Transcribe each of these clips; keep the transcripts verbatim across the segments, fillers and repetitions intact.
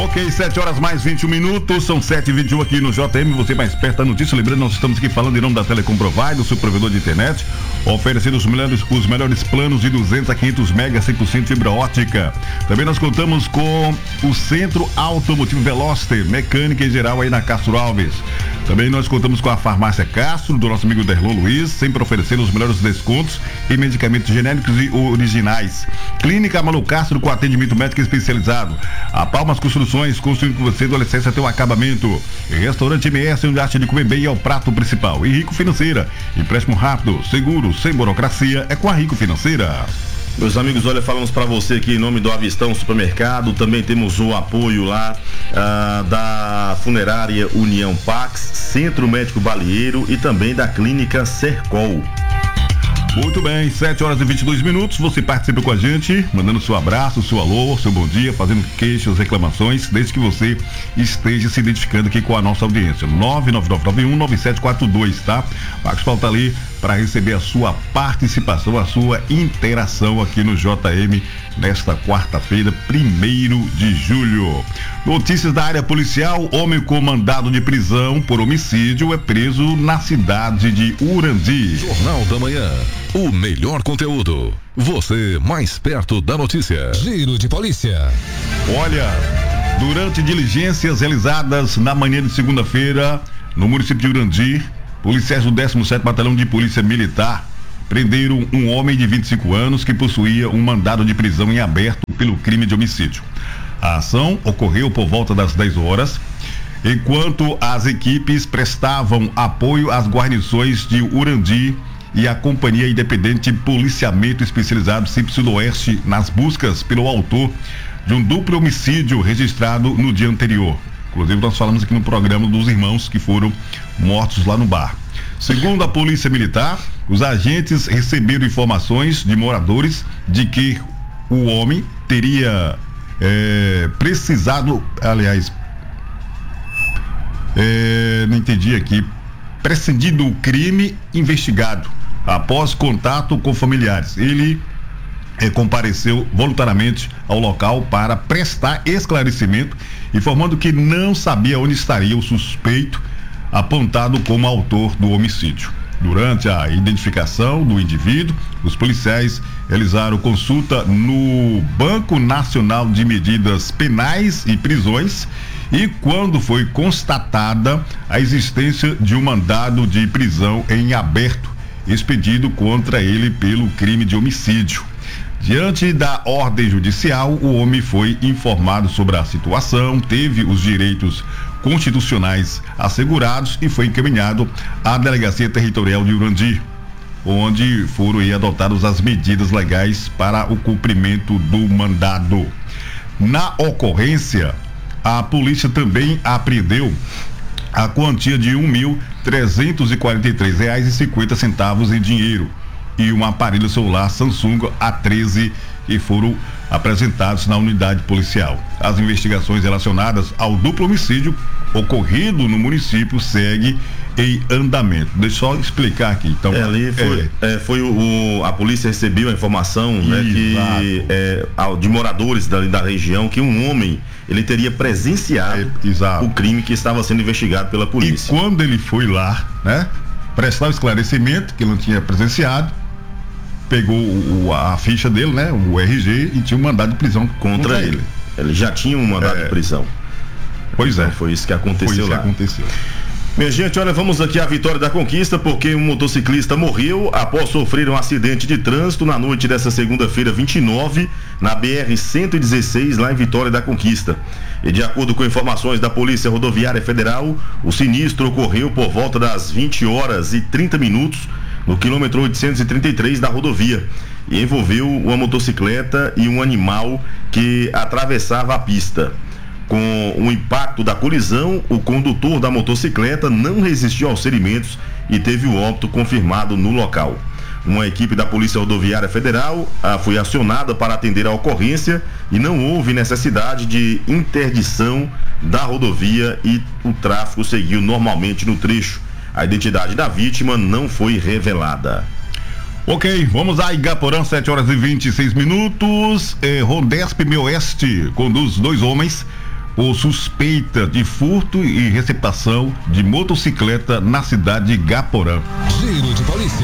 Ok, sete horas mais vinte e um minutos, são sete e vinte e um aqui no J M, você mais perto da notícia. Lembrando, nós estamos aqui falando em nome da Telecom Provider, o seu provedor de internet, oferecendo os melhores, os melhores planos de duzentos a quinhentos megas, cem por cento fibra ótica. Também nós contamos com o Centro Automotivo Veloster, mecânica em geral aí na Castro Alves. Também nós contamos com a Farmácia Castro, do nosso amigo Derlon Luiz, sempre oferecendo os melhores descontos em medicamentos genéricos e originais. Clínica Malu Castro, com atendimento médico especializado. A Palmas Construções, construindo com você do alicerce até o acabamento. E Restaurante M S, onde a arte de comer bem é o prato principal. E Rico Financeira, empréstimo rápido, seguro, sem burocracia, é com a Rico Financeira. Meus amigos, olha, falamos para você aqui em nome do Avistão Supermercado. Também temos o apoio lá ah, da Funerária União Pax, Centro Médico Balieiro e também da Clínica Sercol. Muito bem, sete horas e vinte e dois minutos, você participa com a gente, mandando seu abraço, seu alô, seu bom dia, fazendo queixas, reclamações, desde que você esteja se identificando aqui com a nossa audiência. nove nove nove nove um nove sete quatro dois, tá? Marcos Paulo tá ali para receber a sua participação, a sua interação aqui no J M nesta quarta-feira, primeiro de julho. Notícias da área policial: homem com mandado de prisão por homicídio é preso na cidade de Urandi. Jornal da Manhã, o melhor conteúdo, você mais perto da notícia. Giro de polícia. Olha, durante diligências realizadas na manhã de segunda-feira no município de Urandi, policiais do décimo sétimo Batalhão de Polícia Militar prenderam um homem de vinte e cinco anos que possuía um mandado de prisão em aberto pelo crime de homicídio. A ação ocorreu por volta das dez horas, enquanto as equipes prestavam apoio às guarnições de Urandi e a Companhia Independente Policiamento Especializado Centro-Sudoeste nas buscas pelo autor de um duplo homicídio registrado no dia anterior. Inclusive, nós falamos aqui no programa dos irmãos que foram mortos lá no bar. Segundo a Polícia Militar, os agentes receberam informações de moradores de que o homem teria é, precisado, aliás, é, não entendi aqui, prescindido o crime investigado após contato com familiares. Ele é, compareceu voluntariamente ao local para prestar esclarecimento, informando que não sabia onde estaria o suspeito apontado como autor do homicídio. Durante a identificação do indivíduo, os policiais realizaram consulta no Banco Nacional de Medidas Penais e Prisões e quando foi constatada a existência de um mandado de prisão em aberto expedido contra ele pelo crime de homicídio. Diante da ordem judicial, o homem foi informado sobre a situação, teve os direitos constitucionais assegurados e foi encaminhado à Delegacia Territorial de Urandi, onde foram aí adotadas as medidas legais para o cumprimento do mandado. Na ocorrência, a polícia também apreendeu a quantia de um mil trezentos e quarenta e três reais e cinquenta centavos em dinheiro e um aparelho celular Samsung A treze que foram apresentados na unidade policial. As investigações relacionadas ao duplo homicídio ocorrido no município segue em andamento. Deixa eu só explicar aqui. Então, é, ali foi, é, é, foi o, a polícia recebeu a informação, né, que, é, de moradores da, da região que um homem ele teria presenciado é, o crime que estava sendo investigado pela polícia. E quando ele foi lá, né, prestar o esclarecimento que ele não tinha presenciado, pegou o, a ficha dele, né, o R G, e tinha um mandado de prisão contra, contra ele. ele. Ele já tinha um mandado é, de prisão. Pois é. Então, foi isso que aconteceu foi isso lá. Que aconteceu. Minha gente, olha, vamos aqui à Vitória da Conquista, porque um motociclista morreu após sofrer um acidente de trânsito na noite dessa segunda-feira, vinte e nove, na B R cento e dezesseis, lá em Vitória da Conquista. E de acordo com informações da Polícia Rodoviária Federal, o sinistro ocorreu por volta das vinte horas e trinta minutos no quilômetro oitocentos e trinta e três da rodovia e envolveu uma motocicleta e um animal que atravessava a pista. Com o impacto da colisão, o condutor da motocicleta não resistiu aos ferimentos e teve o óbito confirmado no local. Uma equipe da Polícia Rodoviária Federal ah, foi acionada para atender a ocorrência e não houve necessidade de interdição da rodovia e o tráfego seguiu normalmente no trecho. A identidade da vítima não foi revelada. Ok, vamos a Igaporã, sete horas e vinte e seis minutos. Eh, Rondesp Meio Oeste conduz dois homens por suspeita de furto e receptação de motocicleta na cidade de Gaporã. Giro de polícia.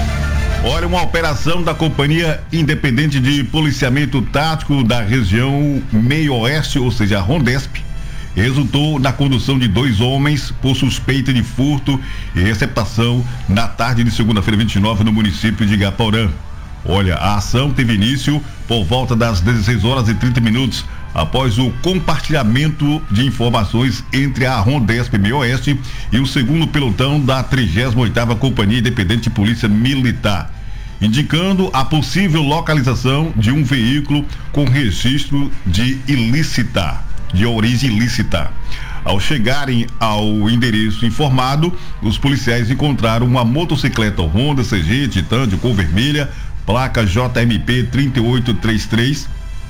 Olha, uma operação da Companhia Independente de Policiamento Tático da região Meio-Oeste, ou seja, a Rondesp, resultou na condução de dois homens por suspeita de furto e receptação na tarde de segunda-feira vinte e nove no município de Gaporã. Olha, a ação teve início por volta das dezesseis horas e trinta minutos, após o compartilhamento de informações entre a Rondesp Meio-Oeste e o segundo pelotão da trigésima oitava Companhia Independente de Polícia Militar, indicando a possível localização de um veículo com registro de ilícita, de origem ilícita. Ao chegarem ao endereço informado, os policiais encontraram uma motocicleta Honda C G Titan de cor vermelha, placa J M P trinta e oito trinta e três,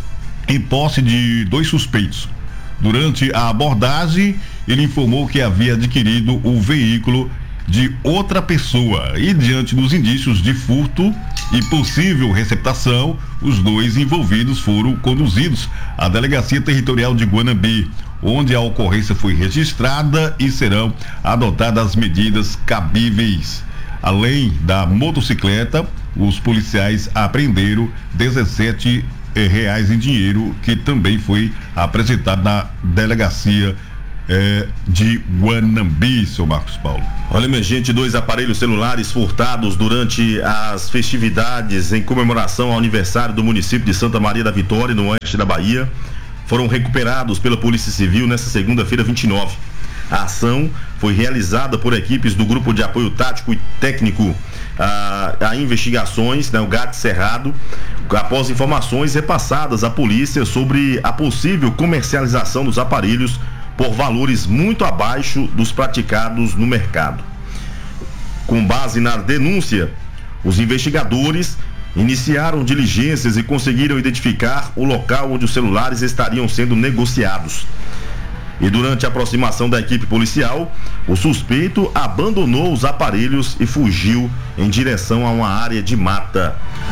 em posse de dois suspeitos. Durante a abordagem, ele informou que havia adquirido o veículo de outra pessoa e, diante dos indícios de furto e possível receptação, os dois envolvidos foram conduzidos à Delegacia Territorial de Guanambi, onde a ocorrência foi registrada e serão adotadas as medidas cabíveis. Além da motocicleta, os policiais apreenderam dezessete reais em dinheiro, que também foi apresentado na delegacia eh, de Guanambi, seu Marcos Paulo. Olha, minha gente, dois aparelhos celulares furtados durante as festividades em comemoração ao aniversário do município de Santa Maria da Vitória, no oeste da Bahia, foram recuperados pela Polícia Civil nesta segunda-feira vinte e nove. A ação foi realizada por equipes do Grupo de Apoio Tático e Técnico a, a Investigações, né, o GAT Cerrado, após informações repassadas à polícia sobre a possível comercialização dos aparelhos por valores muito abaixo dos praticados no mercado. Com base na denúncia, os investigadores iniciaram diligências e conseguiram identificar o local onde os celulares estariam sendo negociados. E durante a aproximação da equipe policial, o suspeito abandonou os aparelhos e fugiu em direção a uma área de mata.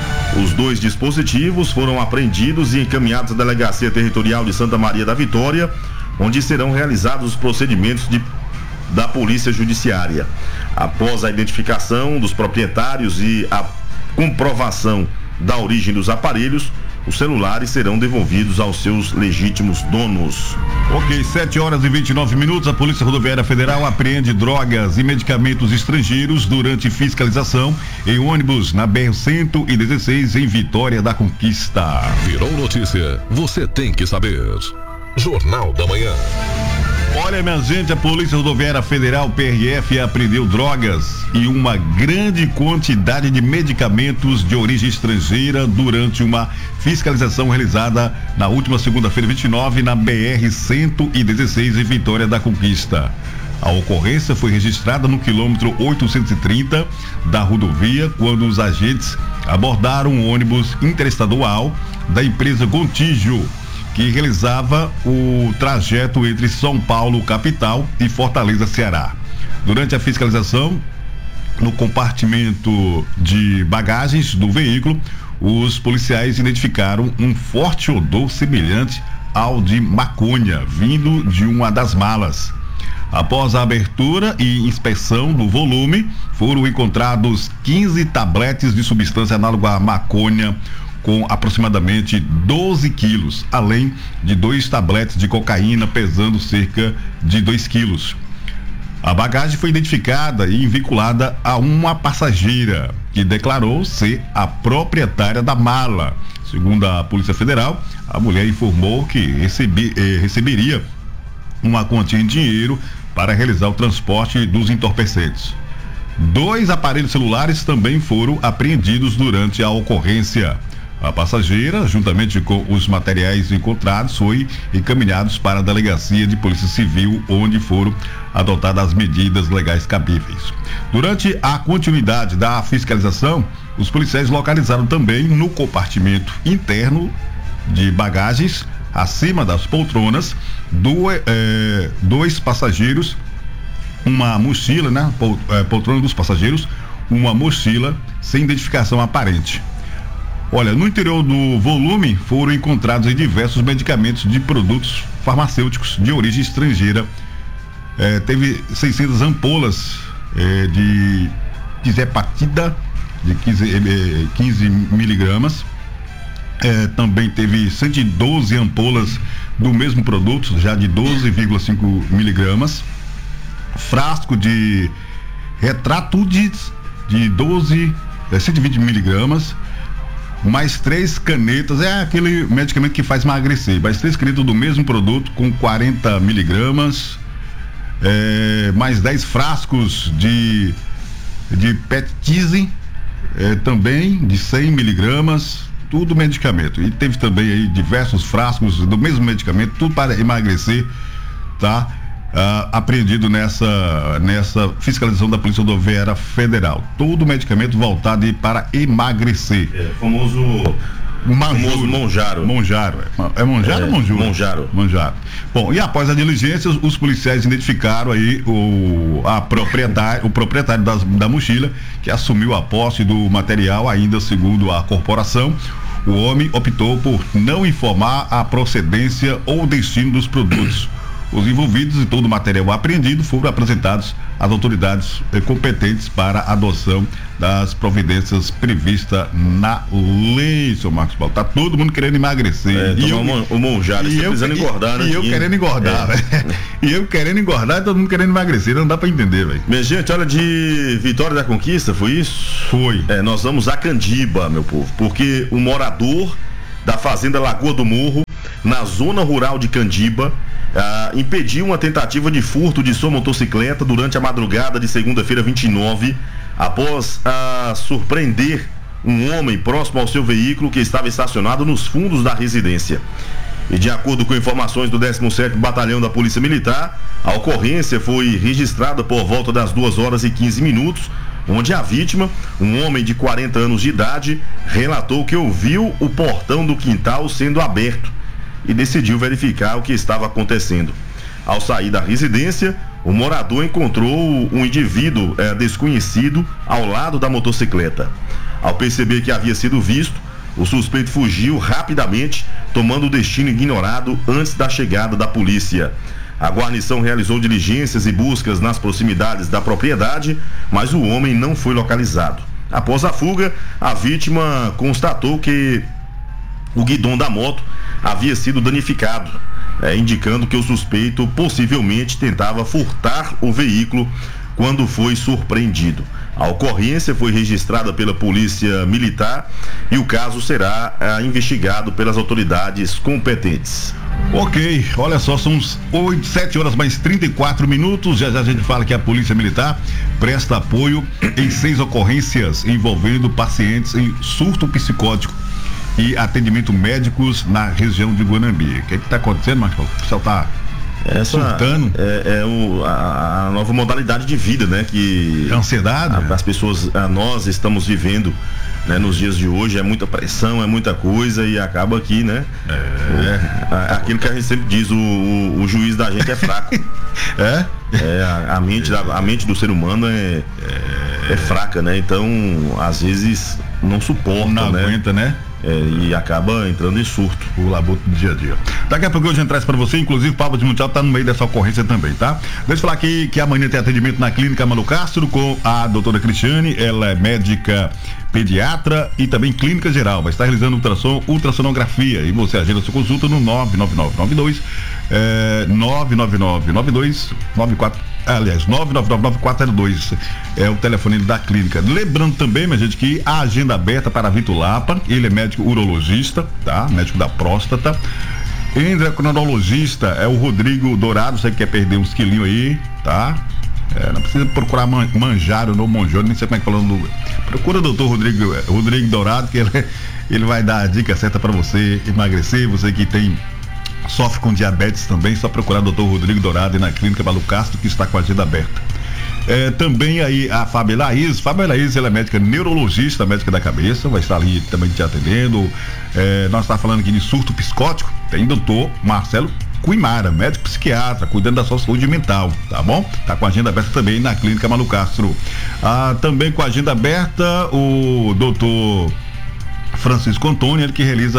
Os dois dispositivos foram apreendidos e encaminhados à Delegacia Territorial de Santa Maria da Vitória, onde serão realizados os procedimentos de, da Polícia Judiciária. Após a identificação dos proprietários e a comprovação da origem dos aparelhos, os celulares serão devolvidos aos seus legítimos donos. Ok, sete horas e vinte e nove minutos. A Polícia Rodoviária Federal apreende drogas e medicamentos estrangeiros durante fiscalização em ônibus na B R cento e dezesseis em Vitória da Conquista. Virou notícia, você tem que saber. Jornal da Manhã. Olha, minha gente, a Polícia Rodoviária Federal, P R F, apreendeu drogas e uma grande quantidade de medicamentos de origem estrangeira durante uma fiscalização realizada na última segunda-feira vinte e nove na B R cento e dezesseis em Vitória da Conquista. A ocorrência foi registrada no quilômetro oitocentos e trinta da rodovia, quando os agentes abordaram um ônibus interestadual da empresa Gontijo, que realizava o trajeto entre São Paulo, capital, e Fortaleza, Ceará. Durante a fiscalização, no compartimento de bagagens do veículo, os policiais identificaram um forte odor semelhante ao de maconha, vindo de uma das malas. Após a abertura e inspeção do volume, foram encontrados quinze tabletes de substância análoga à maconha, com aproximadamente doze quilos, além de dois tabletes de cocaína pesando cerca de dois quilos. A bagagem foi identificada e vinculada a uma passageira, que declarou ser a proprietária da mala. Segundo a Polícia Federal, a mulher informou que recebi, eh, receberia uma quantia em dinheiro para realizar o transporte dos entorpecentes. Dois aparelhos celulares também foram apreendidos durante a ocorrência. A passageira, juntamente com os materiais encontrados, foi encaminhados para a Delegacia de Polícia Civil, onde foram adotadas as medidas legais cabíveis. Durante a continuidade da fiscalização, os policiais localizaram também no compartimento interno de bagagens, acima das poltronas, dois, é, dois passageiros, uma mochila, né? Pol, é, poltrona dos passageiros, uma mochila sem identificação aparente. Olha, no interior do volume foram encontrados diversos medicamentos de produtos farmacêuticos de origem estrangeira. É, teve seiscentas ampolas é, de Dizepatida de quinze miligramas. É, também teve cento e doze ampolas do mesmo produto, já de doze vírgula cinco miligramas. Frasco de Retratudes de doze, é, cento e vinte miligramas. Mais três canetas, é aquele medicamento que faz emagrecer, mais três canetas do mesmo produto com quarenta miligramas, é, mais dez frascos de, de Petizin, é, também de cem miligramas, tudo medicamento. E teve também aí diversos frascos do mesmo medicamento, tudo para emagrecer, tá? Ah, apreendido nessa, nessa fiscalização da Polícia Rodoviária Federal. Todo medicamento voltado aí para emagrecer. É, famoso, famoso Monjaro. Monjaro. É, é Monjaro é, ou Monjuro? Monjaro. Monjaro. Bom, e após a diligência, os policiais identificaram aí o, a proprietário, o proprietário das, da mochila, que assumiu a posse do material, ainda segundo a corporação. O homem optou por não informar a procedência ou o destino dos produtos. Os envolvidos e todo o material apreendido foram apresentados às autoridades eh, competentes para a adoção das providências previstas na lei, seu Marcos Paulo. Tá todo mundo querendo emagrecer. É, e eu, o Monjaro está precisando engordar, né? E eu querendo engordar, é. Né? E eu querendo engordar e todo mundo querendo emagrecer. Não dá para entender, velho. Minha gente, olha, de Vitória da Conquista, foi isso? Foi. É, nós vamos a Candiba, meu povo, porque o morador da fazenda Lagoa do Morro, na zona rural de Candiba, Ah, impediu uma tentativa de furto de sua motocicleta durante a madrugada de segunda-feira vinte e nove, após ah, surpreender um homem próximo ao seu veículo que estava estacionado nos fundos da residência. E de acordo com informações do décimo sétimo Batalhão da Polícia Militar, a ocorrência foi registrada por volta das duas horas e quinze minutos, onde a vítima, um homem de quarenta anos de idade, relatou que ouviu o portão do quintal sendo aberto e decidiu verificar o que estava acontecendo. Ao sair da residência, o morador encontrou um indivíduo é, desconhecido ao lado da motocicleta. Ao perceber que havia sido visto, o suspeito fugiu rapidamente, tomando o destino ignorado antes da chegada da polícia. A guarnição realizou diligências e buscas nas proximidades da propriedade, mas o homem não foi localizado. Após a fuga, a vítima constatou que o guidão da moto havia sido danificado, é, indicando que o suspeito possivelmente tentava furtar o veículo quando foi surpreendido. A ocorrência foi registrada pela Polícia Militar e o caso será é, investigado pelas autoridades competentes. Ok, olha só, são oito, sete horas mais trinta e quatro minutos. Já já a gente fala que a Polícia Militar presta apoio em seis ocorrências envolvendo pacientes em surto psicótico e atendimento médicos na região de Guanambi. O que está acontecendo, Marcos? O pessoal está surtando? É, é o, a, a nova modalidade de vida, né? Que a ansiedade. A, as pessoas, a, nós estamos vivendo, né, nos dias de hoje, é muita pressão, é muita coisa e acaba aqui, né? É. O, a, aquilo que a gente sempre diz, o, o, o juiz da gente é fraco. É? É, a, a, mente da, a mente do ser humano é, é, é fraca, né? Então, às vezes, não suporta, não né? aguenta, né? É, e acaba entrando em surto. O labuto do dia a dia. Daqui a pouco eu já traz para você, inclusive o Pablo de Mundial tá no meio dessa ocorrência também, tá? Deixa eu falar aqui que amanhã tem atendimento na Clínica Malu Castro com a doutora Cristiane, ela é médica pediatra e também clínica geral, vai estar realizando ultrassom, ultrassonografia e você agenda sua consulta no nove nove nove nove dois é, nove nove nove nove dois nove quatro, aliás, nove nove nove nove quatro zero dois é o telefone da clínica. Lembrando também, minha gente, que a agenda aberta para Vitor Lapa, ele é médico urologista, tá? Médico da próstata. Endocrinologista é o Rodrigo Dourado, você que quer perder uns quilinhos aí, tá? É, não precisa procurar man, Manjaro ou Monjoro, nem sei como é que falando. Procura o doutor Rodrigo, Rodrigo Dourado, que ele, ele vai dar a dica certa para você emagrecer. Você que tem sofre com diabetes também, só procurar o doutor Rodrigo Dourado na Clínica Malu Castro, que está com a agenda aberta. É, também aí a Fábio Laís, Fábio Laís, ela é médica neurologista, médica da cabeça, vai estar ali também te atendendo. É, nós estamos falando aqui de surto psicótico, tem doutor Marcelo Cuimara, médico psiquiatra, cuidando da sua saúde mental, tá bom? Tá com a agenda aberta também na Clínica Malu Castro. Ah, também com a agenda aberta, o doutor Francisco Antônio, ele que realiza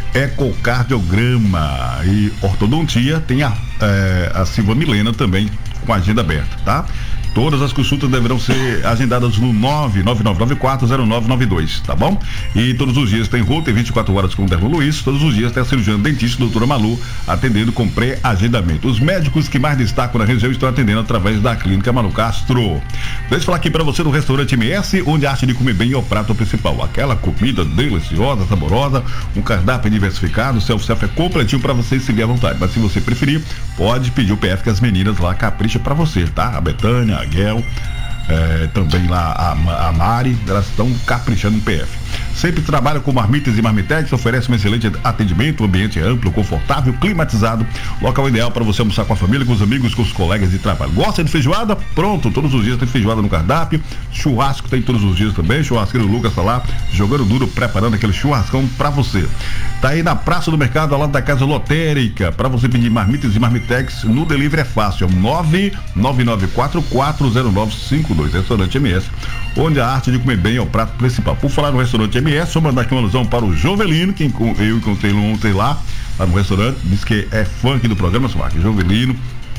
ecocardiograma e ortodontia, tem a, é, a Silva Milena também com a agenda aberta, tá? Todas as consultas deverão ser agendadas no nove nove nove nove quatro zero nove nove dois, tá bom? E todos os dias tem Rota, vinte e quatro horas com o Derlo Luiz, todos os dias tem a cirurgiã dentista, doutora Malu, atendendo com pré-agendamento. Os médicos que mais destacam na região estão atendendo através da Clínica Malu Castro. Deixa eu falar aqui pra você do restaurante M S, onde a arte de comer bem é o prato principal. Aquela comida deliciosa, saborosa, um cardápio diversificado, o self-self é completinho pra você se vier à vontade. Mas se você preferir, pode pedir o P F que as meninas lá capricham pra você, tá? A Betânia, a Guel, é, também lá a, a Mari, elas estão caprichando no P F. Sempre trabalha com marmitas e marmitex, oferece um excelente atendimento, ambiente amplo, confortável, climatizado, local ideal para você almoçar com a família, com os amigos, com os colegas de trabalho. Gosta de feijoada? Pronto, todos os dias tem feijoada no cardápio, churrasco tem todos os dias também, churrasqueiro Lucas tá lá, jogando duro, preparando aquele churrascão para você. Tá aí na Praça do Mercado, ao lado da Casa Lotérica, para você pedir marmitas e marmitex, no delivery é fácil, é nove nove nove quatro quatro zero nove cinco dois, restaurante M S, onde a arte de comer bem é o prato principal. Por falar no restaurante M S, só mandar aqui uma alusão para o Jovelino, que eu encontrei ontem lá, lá no restaurante, disse que é fã aqui do programa, só aqui, Jovelino,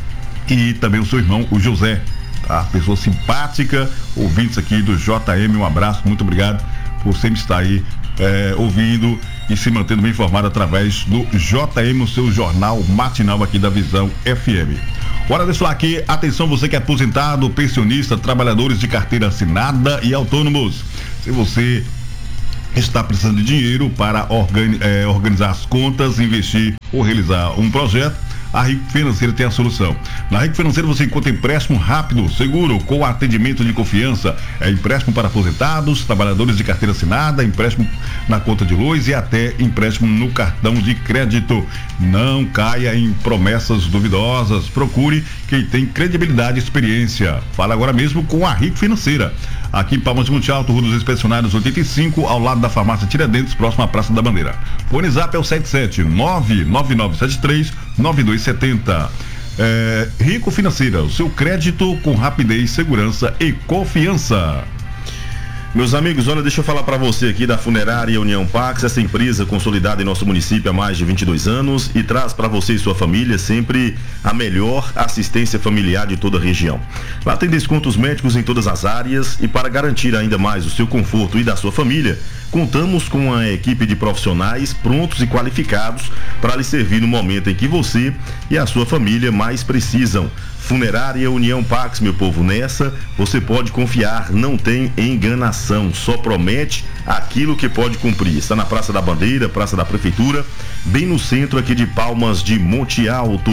e também o seu irmão, o José, tá? Pessoa simpática, ouvintes aqui do J M, um abraço, muito obrigado por sempre estar aí é, ouvindo e se mantendo bem informado através do J M, o seu jornal matinal aqui da Visão F M. Bora deixa eu falar aqui, atenção você que é aposentado, pensionista, trabalhadores de carteira assinada e autônomos. Se você está precisando de dinheiro para organi- é, organizar as contas, investir ou realizar um projeto, a Rico Financeira tem a solução. Na Rico Financeira você encontra empréstimo rápido, seguro, com atendimento de confiança. É empréstimo para aposentados, trabalhadores de carteira assinada, empréstimo na conta de luz e até empréstimo no cartão de crédito. Não caia em promessas duvidosas. Procure quem tem credibilidade e experiência. Fala agora mesmo com a Rico Financeira. Aqui em Palmas de Monte Alto, Rua dos Inspecionários oitenta e cinco, ao lado da farmácia Tiradentes, próximo à Praça da Bandeira. Fone Zap é o sete sete nove nove nove sete três nove dois sete zero. É, Rico Financeira, o seu crédito com rapidez, segurança e confiança. Meus amigos, olha, deixa eu falar para você aqui da Funerária União Pax, essa empresa consolidada em nosso município há mais de vinte e dois anos e traz para você e sua família sempre a melhor assistência familiar de toda a região. Lá tem descontos médicos em todas as áreas e para garantir ainda mais o seu conforto e da sua família, contamos com uma equipe de profissionais prontos e qualificados para lhe servir no momento em que você e a sua família mais precisam. Funerária União Pax, meu povo, nessa você pode confiar, não tem enganação, só promete aquilo que pode cumprir. Está na Praça da Bandeira, Praça da Prefeitura, bem no centro aqui de Palmas de Monte Alto.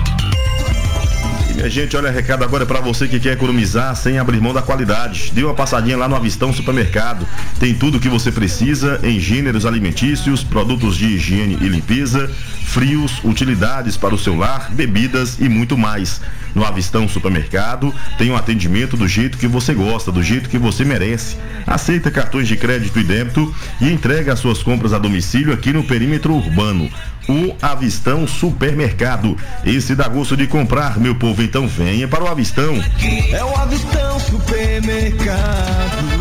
E minha gente, olha, recado agora para você que quer economizar sem abrir mão da qualidade. Dê uma passadinha lá no Avistão Supermercado. Tem tudo o que você precisa em gêneros alimentícios, produtos de higiene e limpeza, frios, utilidades para o seu lar, bebidas e muito mais. No Avistão Supermercado tem um atendimento do jeito que você gosta, do jeito que você merece. Aceita cartões de crédito e débito e entrega as suas compras a domicílio aqui no perímetro urbano. O Avistão Supermercado. Esse dá gosto de comprar, meu povo, então venha para o Avistão. É o Avistão Supermercado.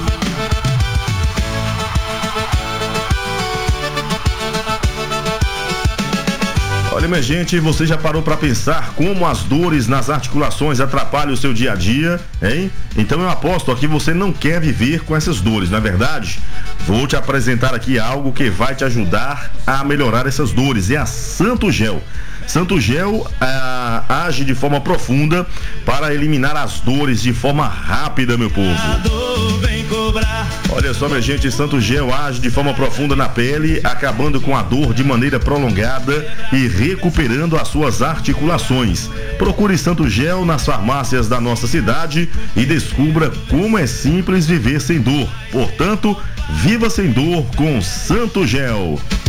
Olha, minha gente, você já parou para pensar como as dores nas articulações atrapalham o seu dia a dia, hein? Então eu aposto que você não quer viver com essas dores, não é verdade? Vou te apresentar aqui algo que vai te ajudar a melhorar essas dores, é a Santo Gel. Santo Gel ah, age de forma profunda para eliminar as dores de forma rápida, meu povo. Olha só, minha gente, Santo Gel age de forma profunda na pele, acabando com a dor de maneira prolongada e recuperando as suas articulações. Procure Santo Gel nas farmácias da nossa cidade e descubra como é simples viver sem dor. Portanto, viva sem dor com Santo Gel.